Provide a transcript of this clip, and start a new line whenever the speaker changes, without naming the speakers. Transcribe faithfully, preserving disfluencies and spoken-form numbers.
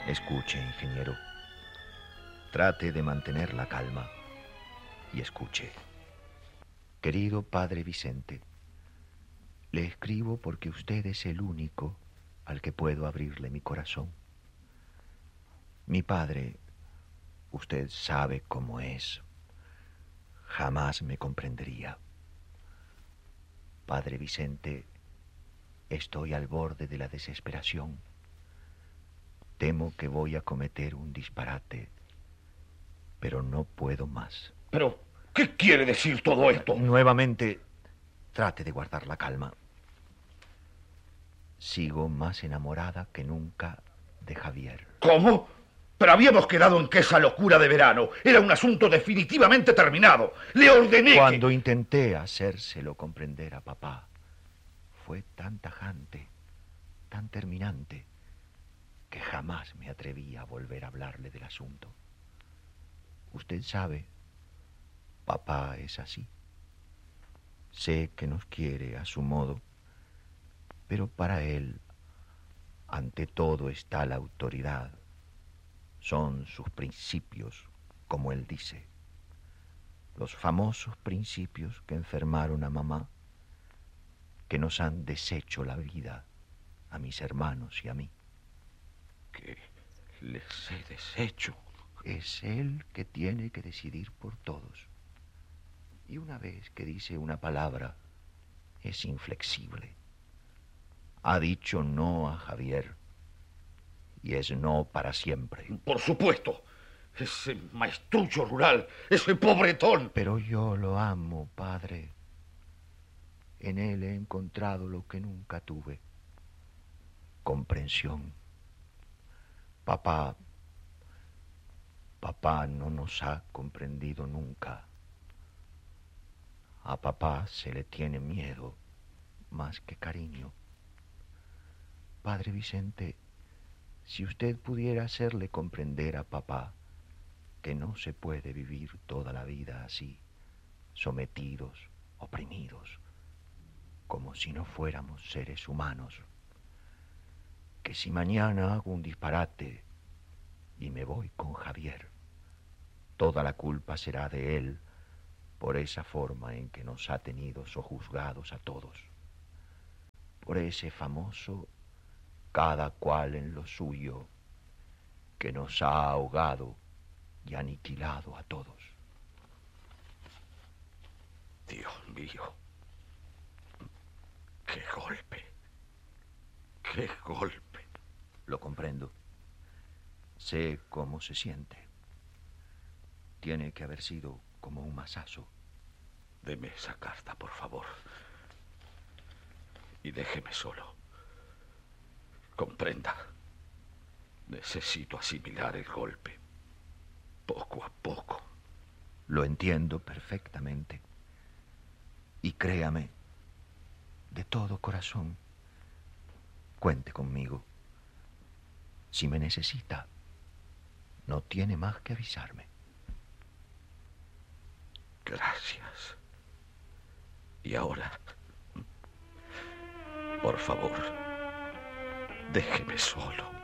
Escuche, ingeniero. Trate de mantener la calma y escuche. Querido padre Vicente, le escribo porque usted es el único al que puedo abrirle mi corazón. Mi padre, usted sabe cómo es, jamás me comprendería. Padre Vicente, estoy al borde de la desesperación. Temo que voy a cometer un disparate, pero no puedo más.
Pero, ¿qué quiere decir todo esto?
Nuevamente, trate de guardar la calma. Sigo más enamorada que nunca de Javier.
¿Cómo? Pero habíamos quedado en que esa locura de verano era un asunto definitivamente terminado. Le ordené
Cuando
que...
intenté hacérselo comprender a papá, fue tan tajante, tan terminante, que jamás me atreví a volver a hablarle del asunto. Usted sabe, papá es así. Sé que nos quiere a su modo, pero para él, ante todo está la autoridad. Son sus principios, como él dice. Los famosos principios que enfermaron a mamá, que nos han deshecho la vida a mis hermanos y a mí.
Que les he deshecho.
Es él que tiene que decidir por todos. Y una vez que dice una palabra, es inflexible. Ha dicho no a Javier, y es no para siempre.
Por supuesto. Ese maestrucho rural, ese pobretón.
Pero yo lo amo, padre. En él he encontrado lo que nunca tuve. Comprensión. Papá, papá no nos ha comprendido nunca. A papá se le tiene miedo más que cariño. Padre Vicente, si usted pudiera hacerle comprender a papá que no se puede vivir toda la vida así, sometidos, oprimidos, como si no fuéramos seres humanos, que si mañana hago un disparate y me voy con Javier, toda la culpa será de él por esa forma en que nos ha tenido sojuzgados a todos, por ese famoso cada cual en lo suyo que nos ha ahogado y aniquilado a todos.
Dios mío. ¡Qué golpe! ¡Qué golpe!
Lo comprendo. Sé cómo se siente. Tiene que haber sido como un mazazo.
Deme esa carta, por favor. Y déjeme solo. Comprenda. Necesito asimilar el golpe. Poco a poco.
Lo entiendo perfectamente. Y créame, de todo corazón, cuente conmigo. Si me necesita, no tiene más que avisarme.
Gracias. Y ahora, por favor, déjeme solo.